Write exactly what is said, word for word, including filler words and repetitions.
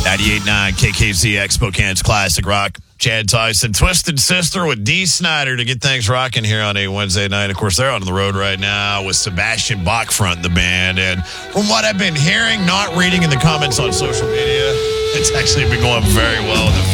ninety-eight point nine K K Z X, Spokane's Classic Rock. Chad Tyson, Twisted Sister with Dee Snider to get things rocking here on a Wednesday night. Of course, they're on the road right now with Sebastian Bach fronting the band. And from what I've been hearing, not reading in the comments on social media, it's actually been going very well in the